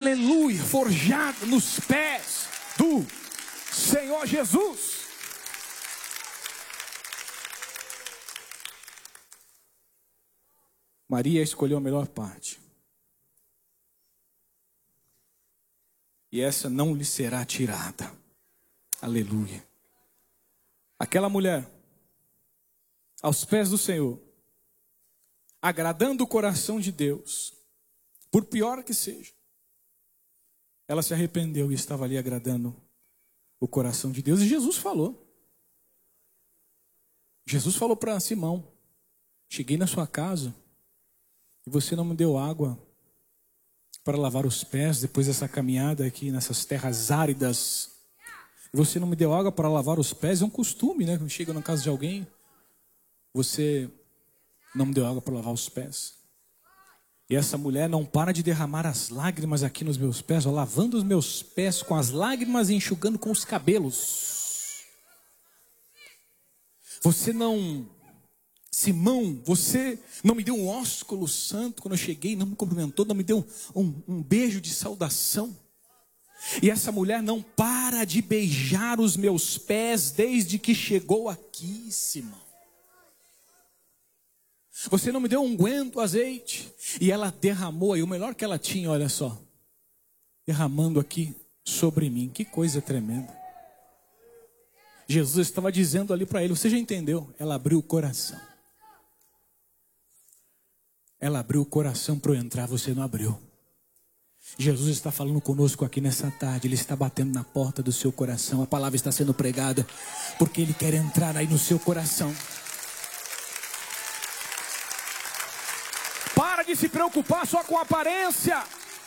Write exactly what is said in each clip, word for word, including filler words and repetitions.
aleluia, forjada nos pés do Senhor Jesus. Maria escolheu a melhor parte. E essa não lhe será tirada. Aleluia. Aquela mulher, aos pés do Senhor, agradando o coração de Deus, por pior que seja, ela se arrependeu e estava ali agradando o coração de Deus. E Jesus falou. Jesus falou para Simão: cheguei na sua casa e você não me deu água para lavar os pés depois dessa caminhada aqui nessas terras áridas. E você não me deu água para lavar os pés. É um costume, né? Quando chega na casa de alguém, você não me deu água para lavar os pés. E essa mulher não para de derramar as lágrimas aqui nos meus pés, ó, lavando os meus pés com as lágrimas e enxugando com os cabelos. Você não... Simão, você não me deu um ósculo santo quando eu cheguei, não me cumprimentou, não me deu um, um beijo de saudação. E essa mulher não para de beijar os meus pés desde que chegou aqui, Simão. Você não me deu unguento, azeite. E ela derramou aí, o melhor que ela tinha, olha só, derramando aqui sobre mim. Que coisa tremenda. Jesus estava dizendo ali para ele, você já entendeu? Ela abriu o coração. Ela abriu o coração para eu entrar, você não abriu. Jesus está falando conosco aqui nessa tarde. Ele está batendo na porta do seu coração. A palavra está sendo pregada porque Ele quer entrar aí no seu coração. Para de se preocupar só com a aparência.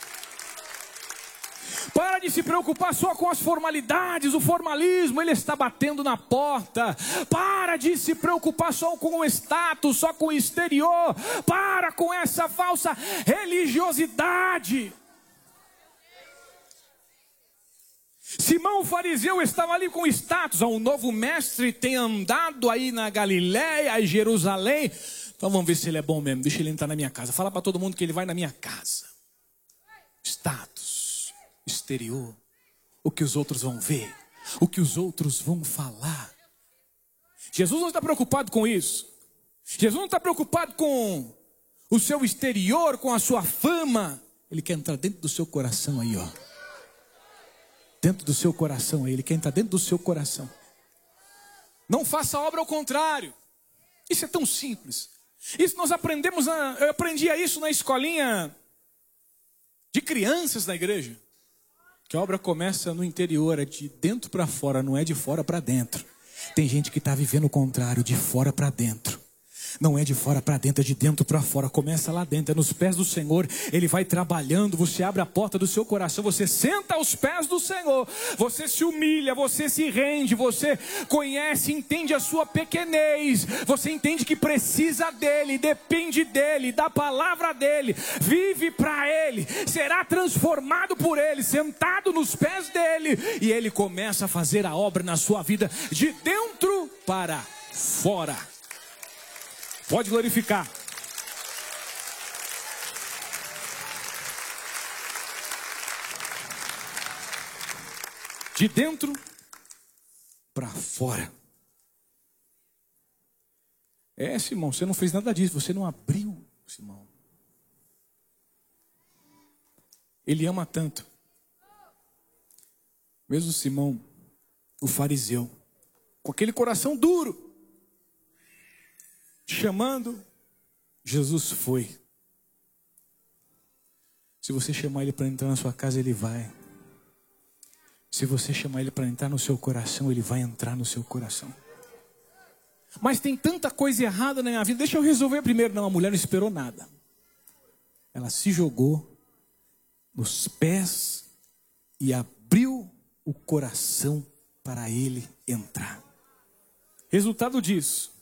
Para de se preocupar só com as formalidades, o formalismo. Ele está batendo na porta. Para de se preocupar só com o status, só com o exterior. Para com essa falsa religiosidade. Simão o fariseu estava ali com status. Um novo mestre tem andado aí na Galiléia e Jerusalém. Então vamos ver se ele é bom mesmo. Deixa ele entrar na minha casa. Fala para todo mundo que ele vai na minha casa. Status, exterior. O que os outros vão ver. O que os outros vão falar. Jesus não está preocupado com isso. Jesus não está preocupado com o seu exterior, com a sua fama. Ele quer entrar dentro do seu coração aí, ó. Dentro do seu coração aí. Ele quer entrar dentro do seu coração. Não faça obra ao contrário. Isso é tão simples. Isso nós aprendemos, na, eu aprendia isso na escolinha de crianças da igreja. Que a obra começa no interior, é de dentro para fora, não é de fora para dentro. Tem gente que está vivendo o contrário, de fora para dentro. Não é de fora para dentro, é de dentro para fora. Começa lá dentro, é nos pés do Senhor. Ele vai trabalhando, você abre a porta do seu coração. Você senta aos pés do Senhor. Você se humilha, você se rende. Você conhece, entende a sua pequenez. Você entende que precisa dEle, depende dEle, da palavra dEle. Vive para Ele, será transformado por Ele, sentado nos pés dEle. E Ele começa a fazer a obra na sua vida, de dentro para fora. Pode glorificar. De dentro para fora. É, Simão, você não fez nada disso. Você não abriu, Simão. Ele ama tanto. Mesmo Simão, o fariseu, com aquele coração duro, chamando, Jesus foi. Se você chamar Ele para entrar na sua casa, Ele vai. Se você chamar Ele para entrar no seu coração, Ele vai entrar no seu coração. Mas tem tanta coisa errada na minha vida. Deixa eu resolver primeiro. Não, a mulher não esperou nada. Ela se jogou nos pés e abriu o coração para Ele entrar. Resultado disso,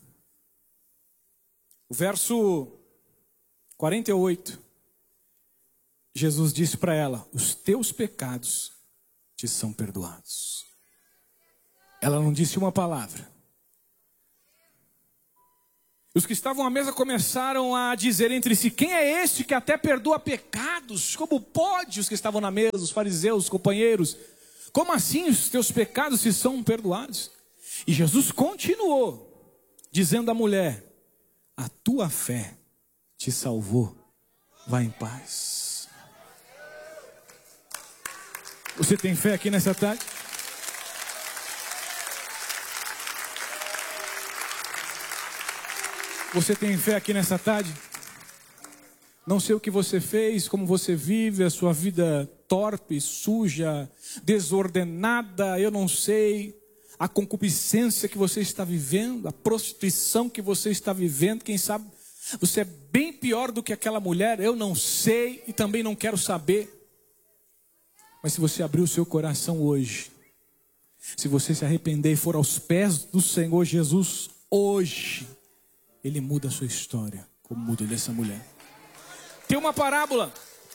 o verso quarenta e oito, Jesus disse para ela: os teus pecados te são perdoados. Ela não disse uma palavra. Os que estavam à mesa começaram a dizer entre si: quem é este que até perdoa pecados? Como pode? Os que estavam na mesa, os fariseus, os companheiros, como assim os teus pecados se são perdoados? E Jesus continuou, dizendo à mulher: a tua fé te salvou, vá em paz. Você tem fé aqui nessa tarde? Você tem fé aqui nessa tarde? Não sei o que você fez, como você vive, a sua vida torpe, suja, desordenada, eu não sei. A concupiscência que você está vivendo, a prostituição que você está vivendo, quem sabe você é bem pior do que aquela mulher, eu não sei e também não quero saber. Mas se você abrir o seu coração hoje, se você se arrepender e for aos pés do Senhor Jesus hoje, Ele muda a sua história, como muda dessa mulher. Tem uma parábola.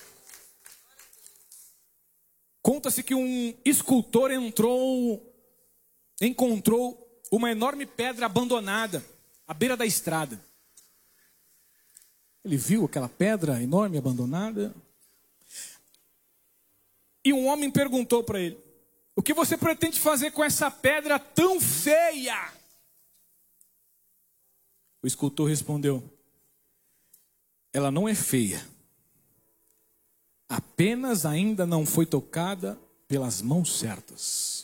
Conta-se que um escultor entrou, encontrou uma enorme pedra abandonada à beira da estrada. Ele viu aquela pedra enorme abandonada. E um homem perguntou para ele: o que você pretende fazer com essa pedra tão feia? O escultor respondeu: ela não é feia, apenas ainda não foi tocada pelas mãos certas.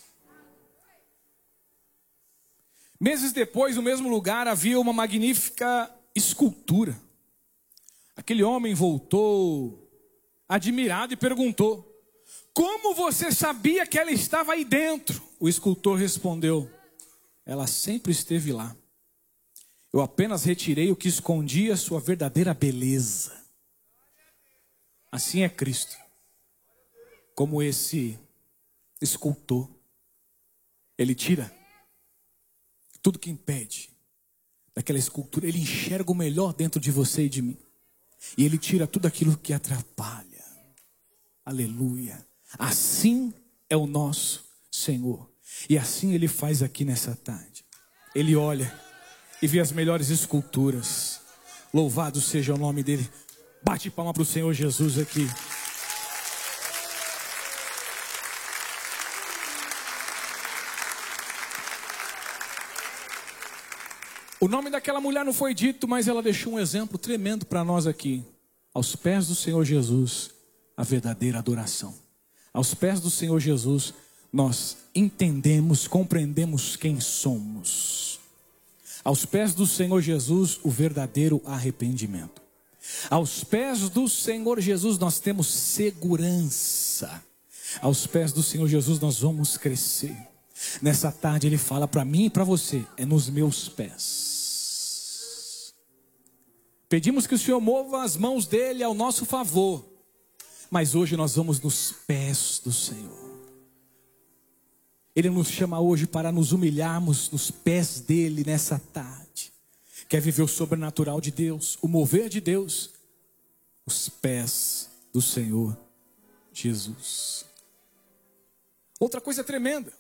Meses depois, no mesmo lugar, havia uma magnífica escultura. Aquele homem voltou admirado e perguntou: como você sabia que ela estava aí dentro? O escultor respondeu: ela sempre esteve lá. Eu apenas retirei o que escondia sua verdadeira beleza. Assim é Cristo. Como esse escultor. Ele tira tudo que impede daquela escultura. Ele enxerga o melhor dentro de você e de mim. E Ele tira tudo aquilo que atrapalha. Aleluia. Assim é o nosso Senhor. E assim Ele faz aqui nessa tarde. Ele olha e vê as melhores esculturas. Louvado seja o nome dEle. Bate palma para o Senhor Jesus aqui. O nome daquela mulher não foi dito, mas ela deixou um exemplo tremendo para nós aqui. Aos pés do Senhor Jesus, a verdadeira adoração. Aos pés do Senhor Jesus, nós entendemos, compreendemos quem somos. Aos pés do Senhor Jesus, o verdadeiro arrependimento. Aos pés do Senhor Jesus, nós temos segurança. Aos pés do Senhor Jesus, nós vamos crescer. Nessa tarde Ele fala para mim e para você: é nos meus pés. Pedimos que o Senhor mova as mãos dEle ao nosso favor. Mas hoje nós vamos nos pés do Senhor. Ele nos chama hoje para nos humilharmos nos pés dEle nessa tarde. Quer viver o sobrenatural de Deus, o mover de Deus? Os pés do Senhor Jesus. Outra coisa tremenda.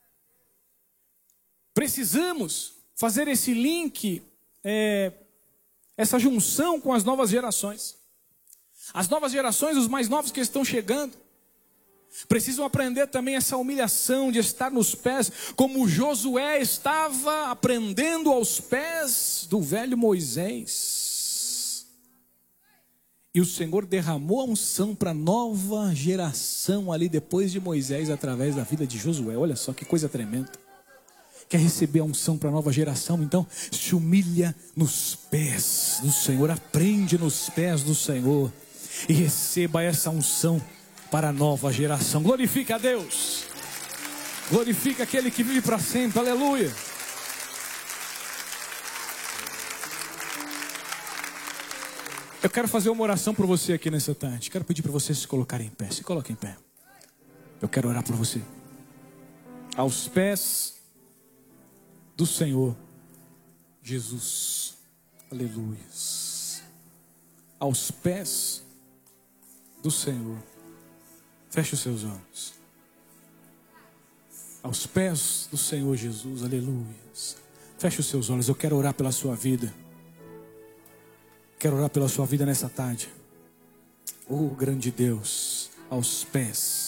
Precisamos fazer esse link, é, essa junção com as novas gerações. As novas gerações, os mais novos que estão chegando, precisam aprender também essa humilhação de estar nos pés, como Josué estava aprendendo aos pés do velho Moisés. E o Senhor derramou a unção para a nova geração ali depois de Moisés, através da vida de Josué. Olha só que coisa tremenda. Quer receber a unção para a nova geração? Então se humilha nos pés do Senhor, aprende nos pés do Senhor e receba essa unção para a nova geração. Glorifica a Deus, glorifica aquele que vive para sempre, aleluia. Eu quero fazer uma oração por você aqui nessa tarde. Quero pedir para você se colocar em pé. Se coloque em pé. Eu quero orar por você. Aos pés do Senhor Jesus, aleluia. Aos pés do Senhor. Feche os seus olhos. Aos pés do Senhor Jesus, aleluia. Feche os seus olhos, eu quero orar pela sua vida. Quero orar pela sua vida nessa tarde. Oh, grande Deus, aos pés